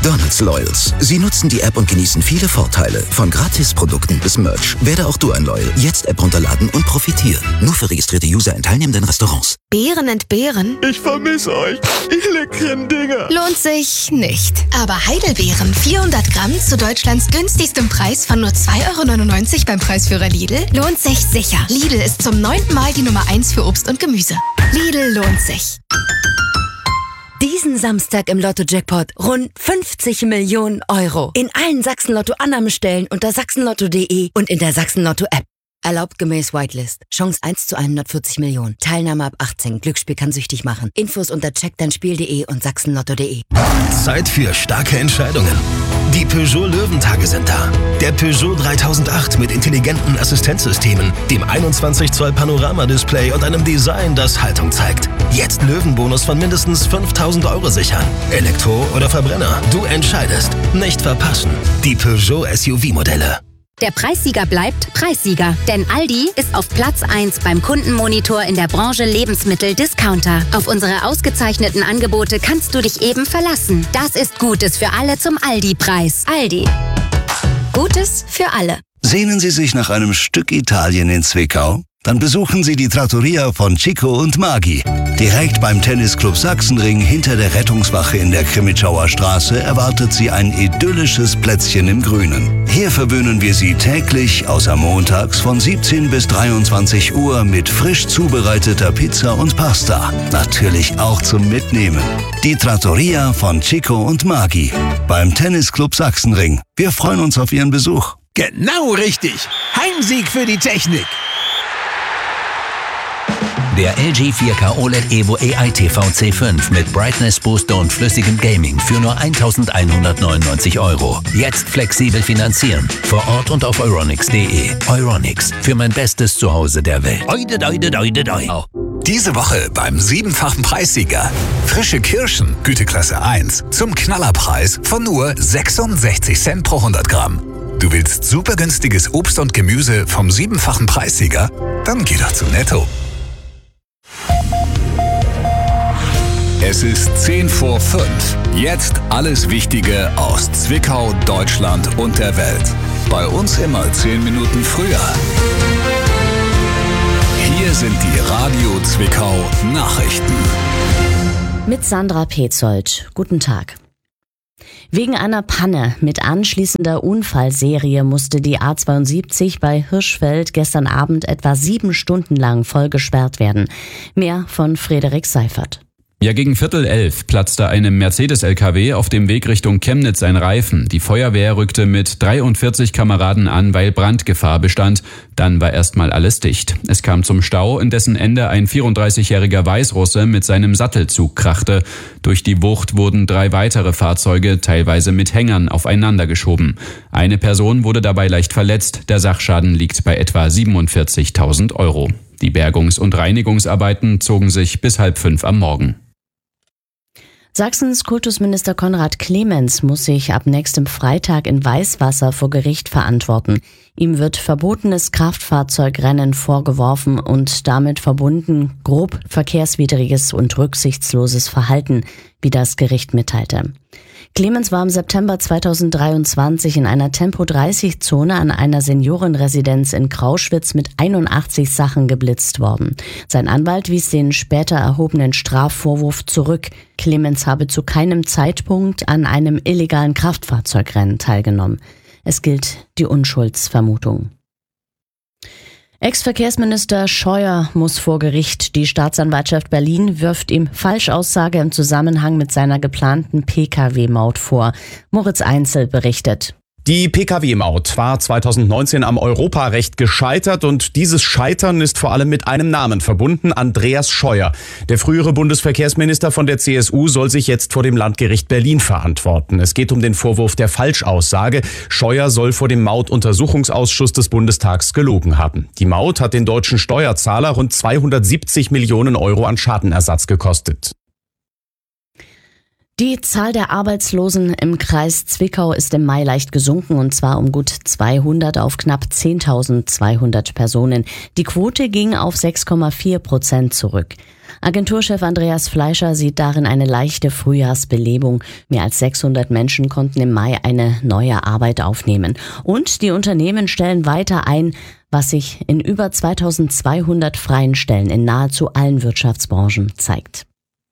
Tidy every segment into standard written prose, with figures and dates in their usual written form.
McDonald's Loyals. Sie nutzen die App und genießen viele Vorteile. Von Gratisprodukten bis Merch. Werde auch du ein Loyal. Jetzt App runterladen und profitiere. Nur für registrierte User in teilnehmenden Restaurants. Beeren entbehren? Ich vermisse euch. Ihr leckeren Dinger. Lohnt sich nicht. Aber Heidelbeeren 400 Gramm zu Deutschlands günstigstem Preis von nur 2,99 € beim Preisführer Lidl lohnt sich sicher. Lidl ist zum 9. Mal die Nummer 1 für Obst und Gemüse. Lidl lohnt sich. Diesen Samstag im Lotto-Jackpot rund 50 Millionen Euro. In allen Sachsen-Lotto-Annahmestellen unter sachsenlotto.de und in der Sachsen-Lotto-App. Erlaubt gemäß Whitelist. Chance 1 zu 140 Millionen. Teilnahme ab 18. Glücksspiel kann süchtig machen. Infos unter checkdeinspiel.de und sachsenlotto.de. Zeit für starke Entscheidungen. Die Peugeot Löwentage sind da. Der Peugeot 3008 mit intelligenten Assistenzsystemen, dem 21 Zoll Panoramadisplay und einem Design, das Haltung zeigt. Jetzt Löwenbonus von mindestens 5.000 € sichern. Elektro oder Verbrenner, du entscheidest. Nicht verpassen. Die Peugeot SUV-Modelle. Der Preissieger bleibt Preissieger, denn Aldi ist auf Platz 1 beim Kundenmonitor in der Branche Lebensmittel-Discounter. Auf unsere ausgezeichneten Angebote kannst du dich eben verlassen. Das ist Gutes für alle zum Aldi-Preis. Aldi. Gutes für alle. Sehnen Sie sich nach einem Stück Italien in Zwickau? Dann besuchen Sie die Trattoria von Chico und Maghi. Direkt beim Tennisclub Sachsenring hinter der Rettungswache in der Krimitschauer Straße erwartet Sie ein idyllisches Plätzchen im Grünen. Hier verwöhnen wir Sie täglich, außer montags, von 17 bis 23 Uhr mit frisch zubereiteter Pizza und Pasta. Natürlich auch zum Mitnehmen. Die Trattoria von Chico und Maghi beim Tennisclub Sachsenring. Wir freuen uns auf Ihren Besuch. Genau richtig. Heimsieg für die Technik. Der LG 4K OLED Evo AI TV C5 mit Brightness Booster und flüssigem Gaming für nur 1.199 €. Jetzt flexibel finanzieren. Vor Ort und auf euronics.de. Euronics, für mein bestes Zuhause der Welt. Diese Woche beim 7-fachen Preissieger. Frische Kirschen, Güteklasse 1, zum Knallerpreis von nur 66 Cent pro 100 Gramm. Du willst super günstiges Obst und Gemüse vom 7-fachen Preissieger? Dann geh doch zu Netto. Es ist 10 vor 5. Jetzt alles Wichtige aus Zwickau, Deutschland und der Welt. Bei uns immer 10 Minuten früher. Hier sind die Radio Zwickau Nachrichten. Mit Sandra Petzold. Guten Tag. Wegen einer Panne mit anschließender Unfallserie musste die A72 bei Hirschfeld gestern Abend etwa 7 Stunden lang voll gesperrt werden. Mehr von Frederik Seifert. Ja, gegen 10:15 platzte einem Mercedes-LKW auf dem Weg Richtung Chemnitz ein Reifen. Die Feuerwehr rückte mit 43 Kameraden an, weil Brandgefahr bestand. Dann war erstmal alles dicht. Es kam zum Stau, in dessen Ende ein 34-jähriger Weißrusse mit seinem Sattelzug krachte. Durch die Wucht wurden 3 weitere Fahrzeuge, teilweise mit Hängern, aufeinander geschoben. Eine Person wurde dabei leicht verletzt. Der Sachschaden liegt bei etwa 47.000 €. Die Bergungs- und Reinigungsarbeiten zogen sich bis 4:30 am Morgen. Sachsens Kultusminister Konrad Clemens muss sich ab nächstem Freitag in Weißwasser vor Gericht verantworten. Ihm wird verbotenes Kraftfahrzeugrennen vorgeworfen und damit verbunden grob verkehrswidriges und rücksichtsloses Verhalten, wie das Gericht mitteilte. Clemens war im September 2023 in einer Tempo-30-Zone an einer Seniorenresidenz in Krauschwitz mit 81 Sachen geblitzt worden. Sein Anwalt wies den später erhobenen Strafvorwurf zurück. Clemens habe zu keinem Zeitpunkt an einem illegalen Kraftfahrzeugrennen teilgenommen. Es gilt die Unschuldsvermutung. Ex-Verkehrsminister Scheuer muss vor Gericht. Die Staatsanwaltschaft Berlin wirft ihm Falschaussage im Zusammenhang mit seiner geplanten Pkw-Maut vor. Moritz Einzel berichtet. Die Pkw-Maut war 2019 am Europarecht gescheitert und dieses Scheitern ist vor allem mit einem Namen verbunden, Andreas Scheuer. Der frühere Bundesverkehrsminister von der CSU soll sich jetzt vor dem Landgericht Berlin verantworten. Es geht um den Vorwurf der Falschaussage. Scheuer soll vor dem Mautuntersuchungsausschuss des Bundestags gelogen haben. Die Maut hat den deutschen Steuerzahler rund 270 Millionen € an Schadenersatz gekostet. Die Zahl der Arbeitslosen im Kreis Zwickau ist im Mai leicht gesunken, und zwar um gut 200 auf knapp 10.200 Personen. Die Quote ging auf 6,4% zurück. Agenturchef Andreas Fleischer sieht darin eine leichte Frühjahrsbelebung. Mehr als 600 Menschen konnten im Mai eine neue Arbeit aufnehmen. Und die Unternehmen stellen weiter ein, was sich in über 2.200 freien Stellen in nahezu allen Wirtschaftsbranchen zeigt.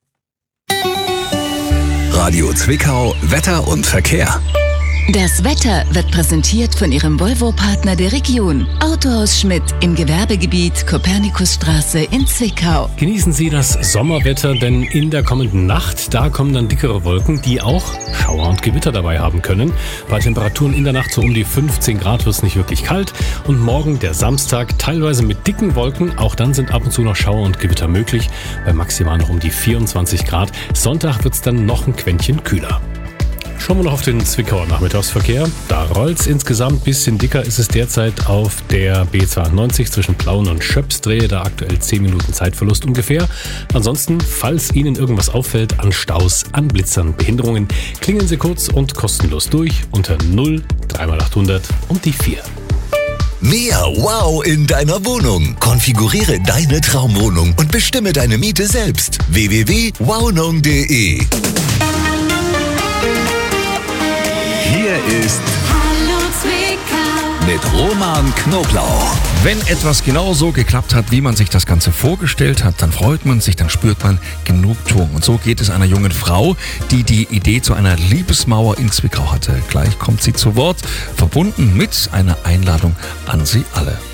Radio Zwickau, Wetter und Verkehr. Das Wetter wird präsentiert von Ihrem Volvo-Partner der Region. Autohaus Schmidt im Gewerbegebiet Kopernikusstraße in Zwickau. Genießen Sie das Sommerwetter, denn in der kommenden Nacht, da kommen dann dickere Wolken, die auch Schauer und Gewitter dabei haben können. Bei Temperaturen in der Nacht so um die 15 Grad wird es nicht wirklich kalt. Und morgen, der Samstag, teilweise mit dicken Wolken. Auch dann sind ab und zu noch Schauer und Gewitter möglich, bei maximal noch um die 24 Grad. Sonntag wird es dann noch ein Quäntchen kühler. Schauen wir noch auf den Zwickauer Nachmittagsverkehr. Da rollt's insgesamt. Bisschen dicker ist es derzeit auf der B92 zwischen Plauen und Schöpsdrehe. Da aktuell 10 Minuten Zeitverlust ungefähr. Ansonsten, falls Ihnen irgendwas auffällt an Staus, an Blitzern, Behinderungen, klingeln Sie kurz und kostenlos durch unter 0 3x800 und die 4. Mehr Wow in deiner Wohnung. Konfiguriere deine Traumwohnung und bestimme deine Miete selbst. www.wownung.de. Hier ist Hallo Zwickau mit Roman Knoblauch. Wenn etwas genau so geklappt hat, wie man sich das Ganze vorgestellt hat, dann freut man sich, dann spürt man Genugtuung. Und so geht es einer jungen Frau, die die Idee zu einer Liebesmauer in Zwickau hatte. Gleich kommt sie zu Wort, verbunden mit einer Einladung an Sie alle.